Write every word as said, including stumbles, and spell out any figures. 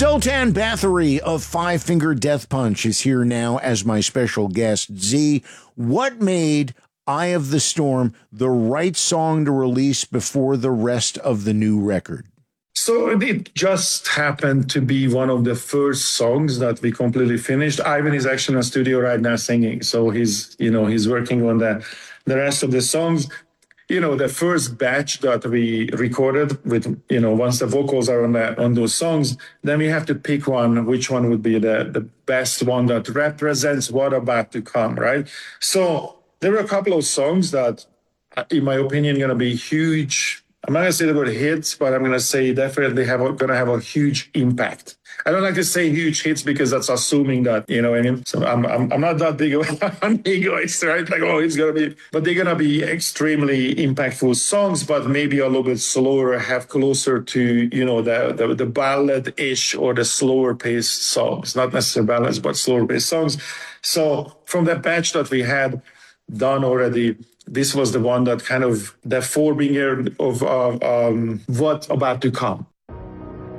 Zoltan Bathory of Five Finger Death Punch is here now as my special guest. Z, what made Eye of the Storm the right song to release before the rest of the new record? So it just happened to be one of the first songs that we completely finished. Ivan is actually in the studio right now singing. So he's, you know, he's working on the, the rest of the songs. You know, the first batch that we recorded with, you know, once the vocals are on that, on those songs, then we have to pick one, which one would be the, the best one that represents what about to come, right? So there were a couple of songs that, in my opinion, going to be huge. I'm not going to say the word hits, but I'm going to say definitely have going to have a huge impact. I don't like to say huge hits because that's assuming that, you know what I mean? So I'm I'm, I'm not that big of an egoist, right? Like, oh, it's going to be, but they're going to be extremely impactful songs, but maybe a little bit slower, have closer to, you know, the the, the ballad-ish or the slower paced songs, not necessarily ballads, but slower paced songs. So from that batch that we had done already, this was the one that kind of the forebringer of uh, um, what about to come.